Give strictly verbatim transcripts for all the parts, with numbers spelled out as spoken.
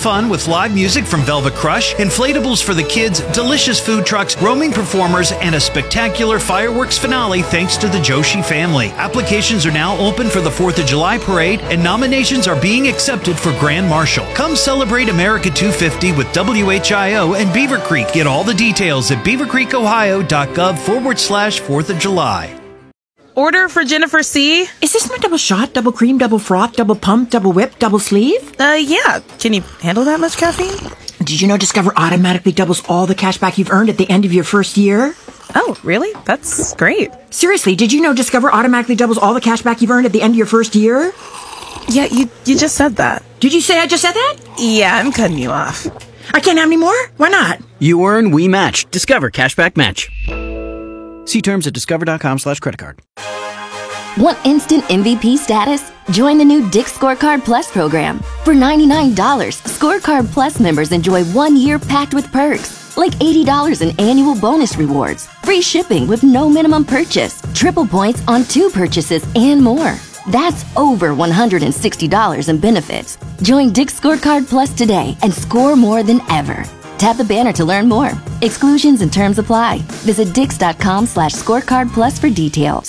fun with live music from Velvet Crush, inflatables for the kids, delicious food trucks, roaming performers, and a spectacular fireworks finale thanks to the Joshi family. Applications are now open for the fourth of July parade, and nominations are being accepted for Grand Marshal. Come celebrate America two fifty with W H I O and Beaver Creek. Get all the details at beavercreekohio.gov forward slash fourth of July. Order for Jennifer C. Is this my double shot, double cream, double froth, double pump, double whip, double sleeve? Uh, yeah. Can you handle that much caffeine? Did you know Discover automatically doubles all the cash back you've earned at the end of your first year? Oh, really? That's great. Seriously, did you know Discover automatically doubles all the cash back you've earned at the end of your first year? Yeah, you, you just said that. Did you say I just said that? Yeah, I'm cutting you off. I can't have any more? Why not? You earn, we match. Discover Cashback Match. See terms at discover.com slash credit card. Want instant M V P status? Join the new Dick's Scorecard Plus program. For ninety-nine dollars, Scorecard Plus members enjoy one year packed with perks, like eighty dollars in annual bonus rewards, free shipping with no minimum purchase, triple points on two purchases, and more. That's over one hundred sixty dollars in benefits. Join Dick's Scorecard Plus today and score more than ever. Tap the banner to learn more. Exclusions and terms apply. Visit dix.com slash scorecard plus for details.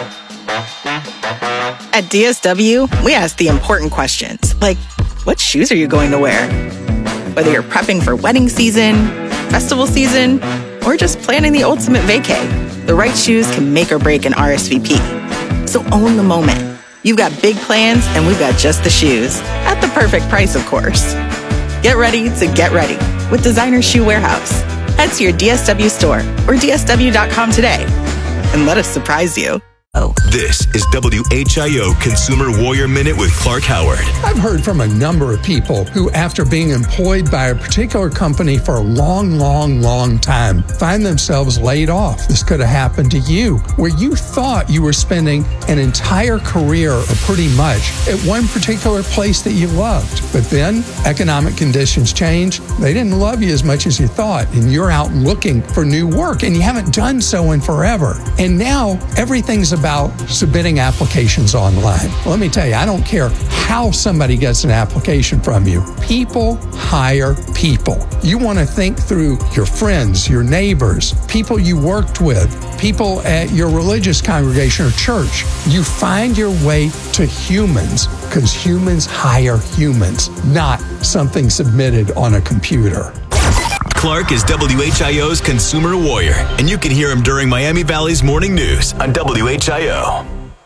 At D S W, we ask the important questions, like, what shoes are you going to wear? Whether you're prepping for wedding season, festival season, or just planning the ultimate vacay, the right shoes can make or break an R S V P. So own the moment. You've got big plans, and we've got just the shoes. At the perfect price, of course. Get ready to get ready with Designer Shoe Warehouse. Head to your D S W store or D S W dot com today and let us surprise you. Oh. This is W H I O Consumer Warrior Minute with Clark Howard. I've heard from a number of people who, after being employed by a particular company for a long, long, long time, find themselves laid off. This could have happened to you, where you thought you were spending an entire career, or pretty much, at one particular place that you loved. But then economic conditions changed. They didn't love you as much as you thought, and you're out looking for new work, and you haven't done so in forever. And now everything's about about submitting applications online. Let me tell you, I don't care how somebody gets an application from you. People hire people. You want to think through your friends, your neighbors, people you worked with, people at your religious congregation or church. You find your way to humans, because humans hire humans, not something submitted on a computer. Clark is W H I O's Consumer Warrior, and you can hear him during Miami Valley's Morning News on W H I O.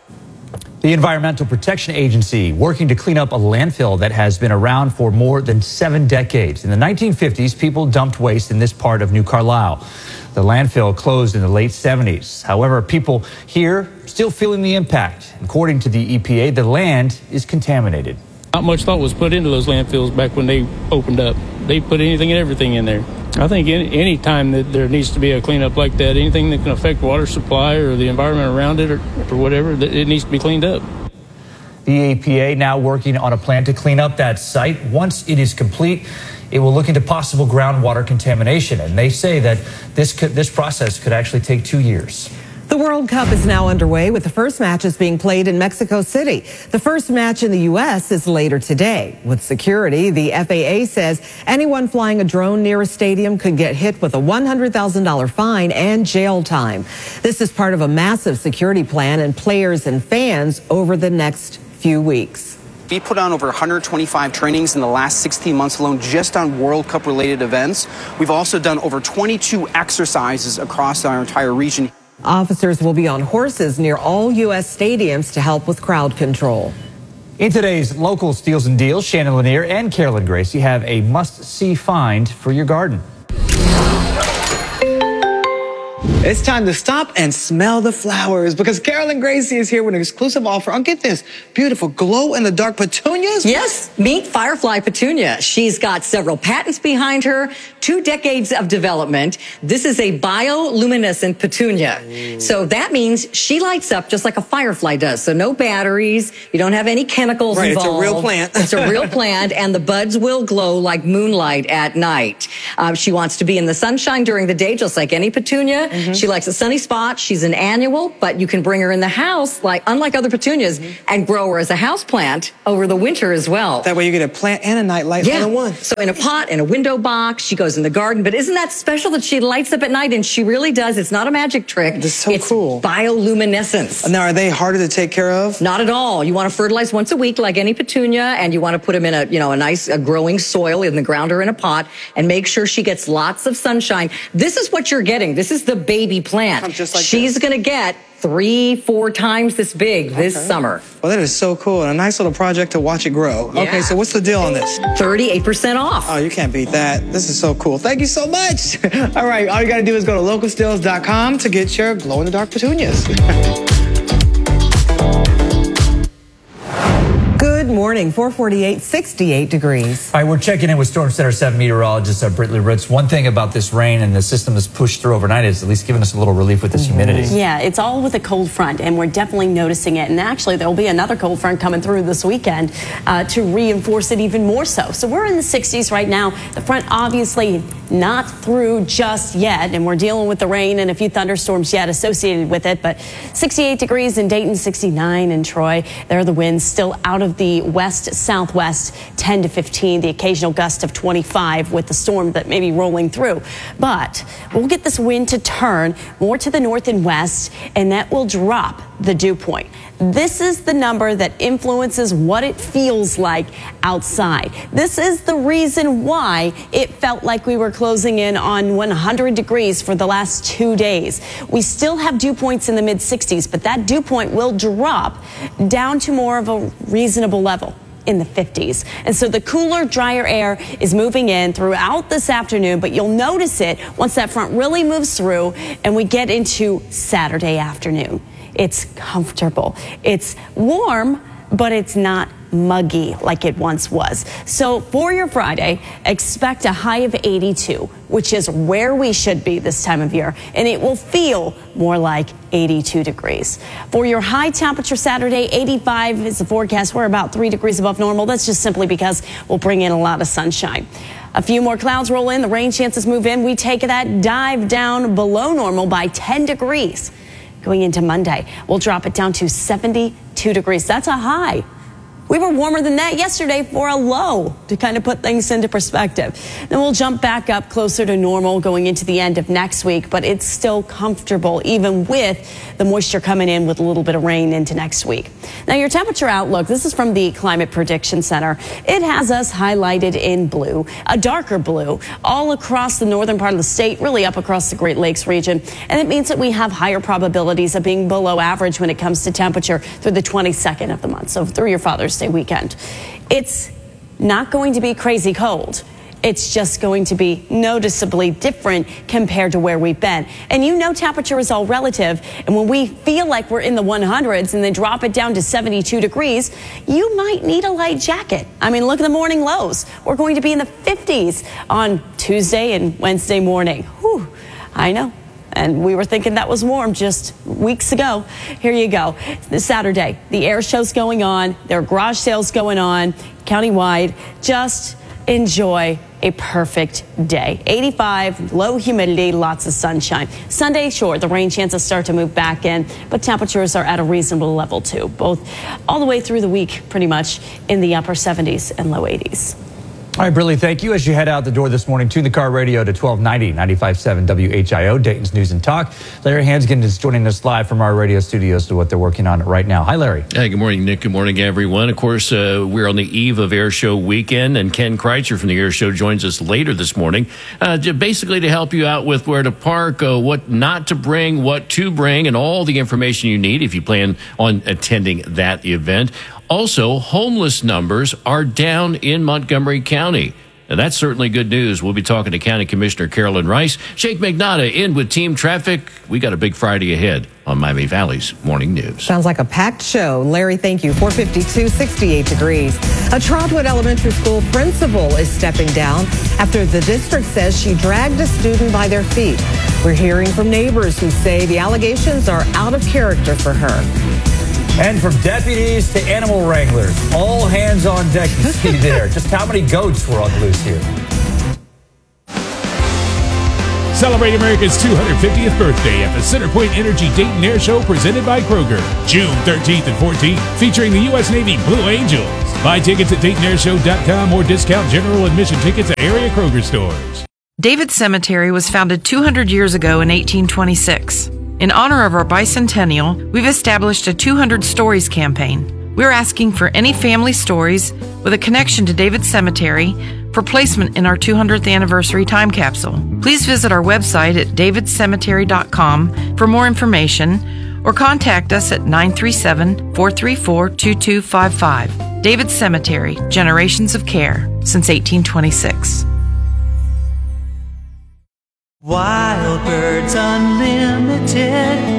The Environmental Protection Agency working to clean up a landfill that has been around for more than seven decades. In the nineteen fifties, people dumped waste in this part of New Carlisle. The landfill closed in the late seventies. However, people here still feeling the impact. According to the E P A, the land is contaminated. Not much thought was put into those landfills back when they opened up. They put anything and everything in there. I think any, any time that there needs to be a cleanup like that, anything that can affect water supply or the environment around it or, or whatever, it needs to be cleaned up. The E P A now working on a plan to clean up that site. Once it is complete, it will look into possible groundwater contamination. And they say that this could, this process could actually take two years. The World Cup is now underway, with the first matches being played in Mexico City. The first match in the U S is later today. With security, the F A A says anyone flying a drone near a stadium could get hit with a one hundred thousand dollars fine and jail time. This is part of a massive security plan and players and fans over the next few weeks. We put on over one hundred twenty-five trainings in the last sixteen months alone just on World Cup related events. We've also done over twenty-two exercises across our entire region. Officers will be on horses near all U S stadiums to help with crowd control. In today's local Steals and Deals, Shannon Lanier and Carolyn Gracie have a must-see find for your garden. It's time to stop and smell the flowers, because Carolyn Gracie is here with an exclusive offer on, get this, beautiful glow-in-the-dark petunias. Yes, meet Firefly Petunia. She's got several patents behind her, two decades of development. This is a bioluminescent petunia. Ooh. So that means she lights up just like a firefly does. So no batteries, you don't have any chemicals right, involved. It's a real plant. It's a real plant, and the buds will glow like moonlight at night. Uh, she wants to be in the sunshine during the day, just like any petunia. Mm-hmm. She likes a sunny spot. She's an annual, but you can bring her in the house, like unlike other petunias, mm-hmm. and grow her as a house plant over the winter as well. That way you get a plant and a nightlight yeah. all in one. So in a pot, in a window box, she goes in the garden. But isn't that special that she lights up at night? And she really does. It's not a magic trick. That's so it's cool. bioluminescence. Now, are they harder to take care of? Not at all. You want to fertilize once a week like any petunia, and you want to put them in a, you know, a nice a growing soil in the ground or in a pot, and make sure she gets lots of sunshine. This is what you're getting. This is the baby plant. Just like She's going to get three, four times this big this okay. summer. Well, that is so cool, and a nice little project to watch it grow. Yeah. Okay, so what's the deal on this? thirty-eight percent off. Oh, you can't beat that. This is so cool. Thank you so much. All right, all you got to do is go to local stills dot com to get your glow-in-the-dark petunias. Good morning, four forty-eight, sixty-eight degrees. All right, we're checking in with Storm Center seven meteorologist uh, Brittany Ritz. One thing about this rain and the system that's pushed through overnight is at least giving us a little relief with this humidity. Yeah, it's all with a cold front, and we're definitely noticing it. And actually, there will be another cold front coming through this weekend uh, to reinforce it even more so. So we're in the sixties right now. The front obviously not through just yet, and we're dealing with the rain and a few thunderstorms yet associated with it. But sixty-eight degrees in Dayton, sixty-nine in Troy. There are the winds still out of the west southwest, ten to fifteen, the occasional gust of twenty-five with the storm that may be rolling through. But we'll get this wind to turn more to the north and west, and that will drop the dew point. This is the number that influences what it feels like outside. This is the reason why it felt like we were closing in on one hundred degrees for the last two days. We still have dew points in the mid sixties, but that dew point will drop down to more of a reasonable level in the fifties. And so the cooler, drier air is moving in throughout this afternoon, but you'll notice it once that front really moves through and we get into Saturday afternoon. It's comfortable. It's warm, but it's not muggy like it once was. So for your Friday, expect a high of eighty-two, which is where we should be this time of year, and it will feel more like eighty-two degrees. For your high temperature Saturday, eighty-five is the forecast. We're about three degrees above normal. That's just simply because we'll bring in a lot of sunshine. A few more clouds roll in, the rain chances move in. We take that dive down below normal by ten degrees. Going into Monday, we'll drop it down to seventy-two degrees. That's a high. We were warmer than that yesterday for a low, to kind of put things into perspective. Then we'll jump back up closer to normal going into the end of next week, but it's still comfortable even with the moisture coming in with a little bit of rain into next week. Now your temperature outlook, this is from the Climate Prediction Center. It has us highlighted in blue, a darker blue, all across the northern part of the state, really up across the Great Lakes region. And it means that we have higher probabilities of being below average when it comes to temperature through the twenty-second of the month, so through your Father's Day weekend. It's not going to be crazy cold. It's just going to be noticeably different compared to where we've been. And you know temperature is all relative. And when we feel like we're in the hundreds and then drop it down to seventy-two degrees, you might need a light jacket. I mean, look at the morning lows. We're going to be in the fifties on Tuesday and Wednesday morning. Whew, I know. And we were thinking that was warm just weeks ago. Here you go. This Saturday, the air show's going on. There are garage sales going on countywide. Just enjoy a perfect day. eighty-five, low humidity, lots of sunshine. Sunday, sure, the rain chances start to move back in, but temperatures are at a reasonable level too, both all the way through the week, pretty much in the upper seventies and low eighties. All right, Briley, thank you. As you head out the door this morning, tune the car radio to twelve ninety, ninety-five point seven W H I O, Dayton's News and Talk. Larry Hansgen is joining us live from our radio studios to what they're working on right now. Hi, Larry. Hey, good morning, Nick. Good morning, everyone. Of course, uh, we're on the eve of Air Show weekend, and Ken Kreitzer from the Air Show joins us later this morning, uh, to basically to help you out with where to park, uh, what not to bring, what to bring, and all the information you need if you plan on attending that event. Also, homeless numbers are down in Montgomery County. And that's certainly good news. We'll be talking to County Commissioner Carolyn Rice. Shake Magnotta in with Team Traffic. We got a big Friday ahead on Miami Valley's Morning News. Sounds like a packed show. Larry, thank you. four fifty-two, sixty-eight degrees. A Trotwood Elementary School principal is stepping down after the district says she dragged a student by their feet. We're hearing from neighbors who say the allegations are out of character for her. And from deputies to animal wranglers, all hands on deck you see there. Just how many goats were on the loose here? Celebrate America's two hundred fiftieth birthday at the Centerpoint Energy Dayton Air Show presented by Kroger. June thirteenth and fourteenth, featuring the U S Navy Blue Angels. Buy tickets at Dayton Air Show dot com or discount general admission tickets at area Kroger stores. David Cemetery was founded two hundred years ago in eighteen twenty-six. In honor of our bicentennial, we've established a two hundred Stories campaign. We're asking for any family stories with a connection to David Cemetery for placement in our two hundredth anniversary time capsule. Please visit our website at david cemetery dot com for more information or contact us at nine three seven, four three four, two two five five. David Cemetery, generations of care since eighteen twenty-six. Wild Birds Unlimited.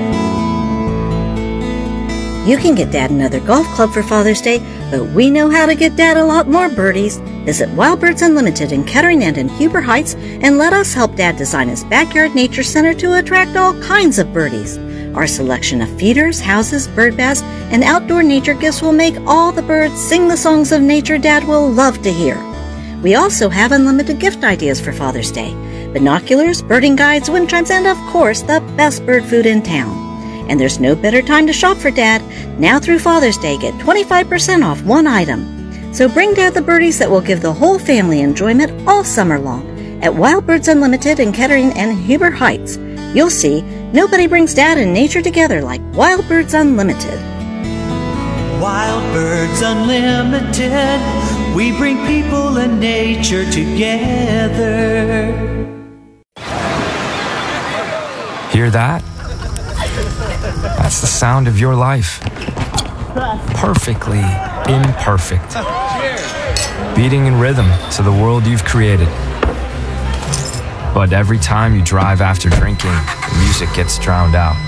You can get Dad another golf club for Father's Day, but we know how to get Dad a lot more birdies. Visit Wild Birds Unlimited in Kettering and in Huber Heights and let us help Dad design his backyard nature center to attract all kinds of birdies. Our selection of feeders, houses, bird baths, and outdoor nature gifts will make all the birds sing the songs of nature Dad will love to hear. We also have unlimited gift ideas for Father's Day. Binoculars, birding guides, wind chimes, and of course, the best bird food in town. And there's no better time to shop for Dad. Now through Father's Day, get twenty-five percent off one item. So bring Dad the birdies that will give the whole family enjoyment all summer long. At Wild Birds Unlimited in Kettering and Huber Heights, you'll see nobody brings Dad and nature together like Wild Birds Unlimited. Wild Birds Unlimited. We bring people and nature together. Hear that? That's the sound of your life. Perfectly imperfect. Beating in rhythm to the world you've created. But every time you drive after drinking, the music gets drowned out.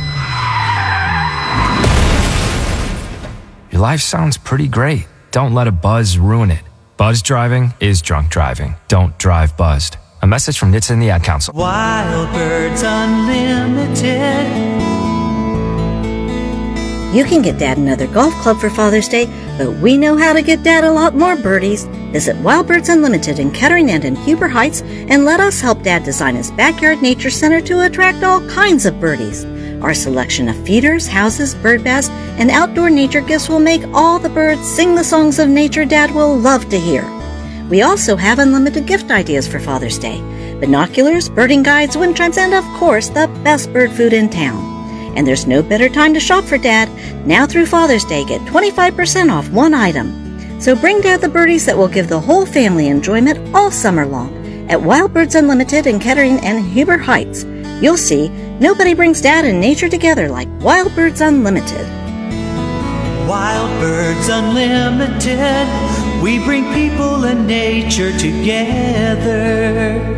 Your life sounds pretty great. Don't let a buzz ruin it. Buzz driving is drunk driving. Don't drive buzzed. A message from N H T S A and the Ad Council. Wild Birds Unlimited. You can get Dad another golf club for Father's Day, but we know how to get Dad a lot more birdies. Visit Wild Birds Unlimited in Kettering and in Huber Heights and let us help Dad design his backyard nature center to attract all kinds of birdies. Our selection of feeders, houses, bird baths, and outdoor nature gifts will make all the birds sing the songs of nature Dad will love to hear. We also have unlimited gift ideas for Father's Day. Binoculars, birding guides, wind chimes, and of course, the best bird food in town. And there's no better time to shop for Dad. Now through Father's Day, get twenty-five percent off one item. So bring Dad the birdies that will give the whole family enjoyment all summer long. At Wild Birds Unlimited in Kettering and Huber Heights, you'll see nobody brings Dad and nature together like Wild Birds Unlimited. Wild Birds Unlimited. We bring people and nature together.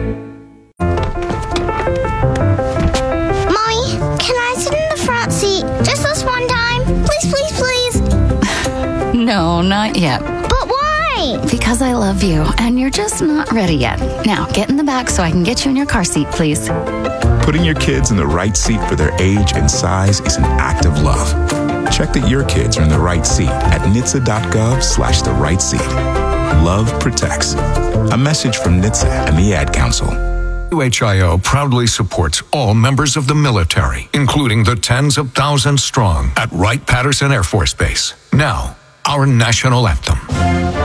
Seat just this one time. Please, please, please. No, not yet. But why? Because I love you, and you're just not ready yet. Now, get in the back so I can get you in your car seat, please. Putting your kids in the right seat for their age and size is an act of love. Check that your kids are in the right seat at N H T S A dot gov slash the right seat. Love protects. A message from N H T S A and the Ad Council. W H I O proudly supports all members of the military, including the tens of thousands strong at Wright-Patterson Air Force Base. Now, our national anthem.